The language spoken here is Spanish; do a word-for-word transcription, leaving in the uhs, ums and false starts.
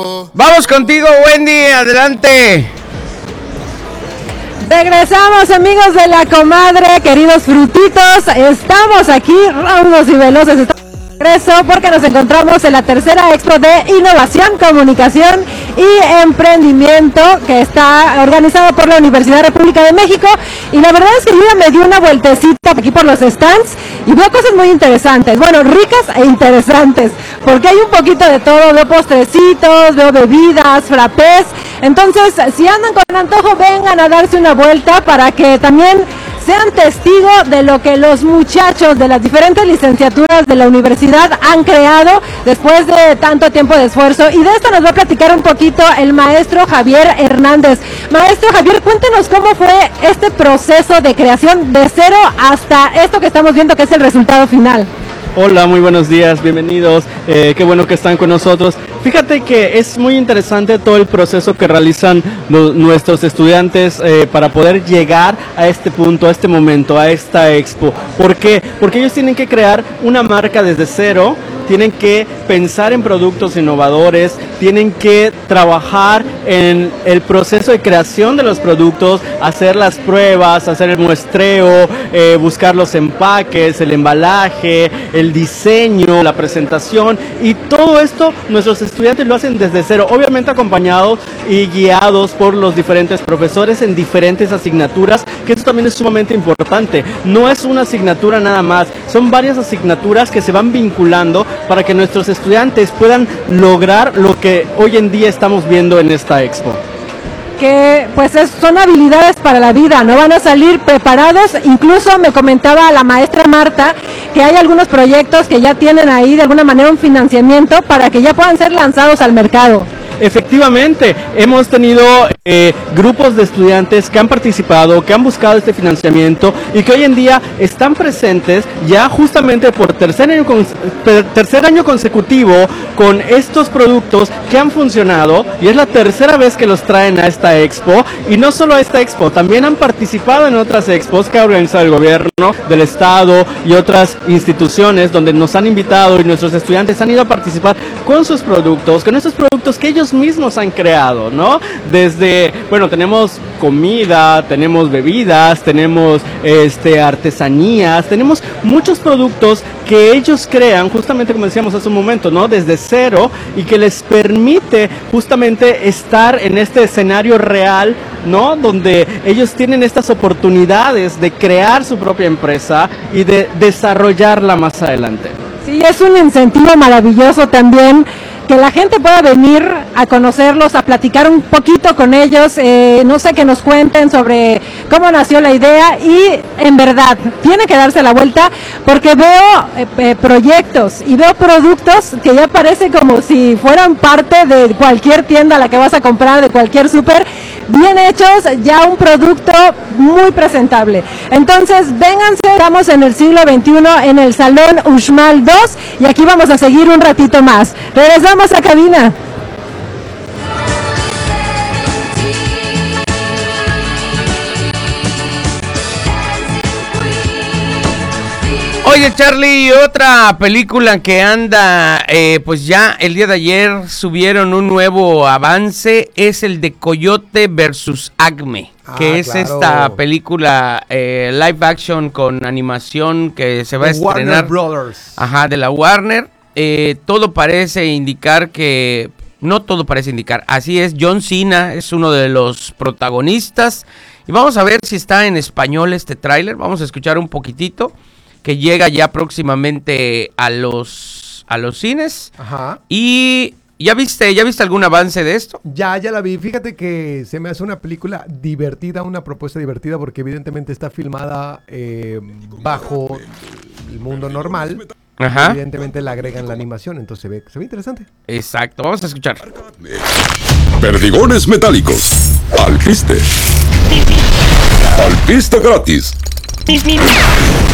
Vamos contigo, Wendy, adelante. Regresamos, amigos de la comadre, queridos frutitos, estamos aquí, raudos y veloces, estamos de regreso porque nos encontramos en la tercera Expo de Innovación, Comunicación y Emprendimiento, que está organizado por la Universidad República de México, y la verdad es que yo me di una vueltecita aquí por los stands y veo cosas muy interesantes, bueno, ricas e interesantes, porque hay un poquito de todo, veo postrecitos, veo bebidas, frappés. Entonces, si andan con antojo, vengan a darse una vuelta para que también sean testigos de lo que los muchachos de las diferentes licenciaturas de la universidad han creado después de tanto tiempo de esfuerzo. Y de esto nos va a platicar un poquito el maestro Javier Hernández. Maestro Javier, cuéntenos cómo fue este proceso de creación de cero hasta esto que estamos viendo que es el resultado final. Hola, muy buenos días, bienvenidos, eh, qué bueno que están con nosotros. Fíjate que es muy interesante todo el proceso que realizan lo, nuestros estudiantes eh, para poder llegar a este punto, a este momento, a esta expo. ¿Por qué? Porque ellos tienen que crear una marca desde cero, tienen que pensar en productos innovadores, tienen que trabajar en el proceso de creación de los productos, hacer las pruebas, hacer el muestreo, eh, buscar los empaques, el embalaje, el diseño, la presentación, y todo esto nuestros estudiantes lo hacen desde cero, obviamente acompañados y guiados por los diferentes profesores en diferentes asignaturas, que eso también es sumamente importante. No es una asignatura nada más, son varias asignaturas que se van vinculando para que nuestros estudiantes puedan lograr lo que hoy en día estamos viendo en esta expo. Que pues es, son habilidades para la vida, no van a salir preparados. Incluso me comentaba la maestra Marta que hay algunos proyectos que ya tienen ahí de alguna manera un financiamiento para que ya puedan ser lanzados al mercado. Efectivamente, hemos tenido eh, grupos de estudiantes que han participado, que han buscado este financiamiento y que hoy en día están presentes ya justamente por tercer año, con, tercer año consecutivo con estos productos que han funcionado, y es la tercera vez que los traen a esta expo. Y no solo a esta expo, también han participado en otras expos que ha organizado el gobierno del estado y otras instituciones donde nos han invitado, y nuestros estudiantes han ido a participar con sus productos, con esos productos que ellos mismos han creado, ¿no? Desde, bueno, tenemos comida, tenemos bebidas, tenemos este artesanías, tenemos muchos productos que ellos crean, justamente como decíamos hace un momento, ¿no? Desde cero, y que les permite justamente estar en este escenario real, ¿no? Donde ellos tienen estas oportunidades de crear su propia empresa y de desarrollarla más adelante. Sí, es un incentivo maravilloso también que la gente pueda venir a conocerlos, a platicar un poquito con ellos, eh, no sé, que nos cuenten sobre cómo nació la idea, y en verdad tiene que darse la vuelta porque veo eh, eh, proyectos y veo productos que ya parece como si fueran parte de cualquier tienda a la que vas a comprar, de cualquier súper, bien hechos, ya un producto muy presentable. Entonces, vénganse, estamos en el siglo veintiuno en el Salón Uxmal dos, y aquí vamos a seguir un ratito más. Regresamos a cabina. Oye, Charlie, otra película que anda, eh, pues ya el día de ayer subieron un nuevo avance, es el de Coyote versus Acme, ah, que es claro. Esta película eh, live action con animación que se va a estrenar. Warner Brothers. Ajá, de la Warner. Eh, todo parece indicar que, no todo parece indicar, así es, John Cena es uno de los protagonistas, y vamos a ver si está en español este tráiler, vamos a escuchar un poquitito, que llega ya próximamente a los a los cines. Ajá. Y ¿ya viste, ya viste algún avance de esto? Ya, ya la vi. Fíjate que se me hace una película divertida, una propuesta divertida, porque evidentemente está filmada eh, bajo el mundo normal. Ajá. Evidentemente le agregan la animación, entonces se ve, se ve interesante. Exacto, vamos a escuchar. Perdigones metálicos. Alpiste. Alpiste gratis.